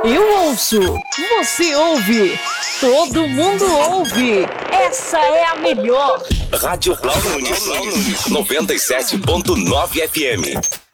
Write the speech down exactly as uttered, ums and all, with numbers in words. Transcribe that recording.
Eu ouço, você ouve, todo mundo ouve. Essa é a melhor. Rádio Cloud Nunes, noventa e sete ponto nove F M.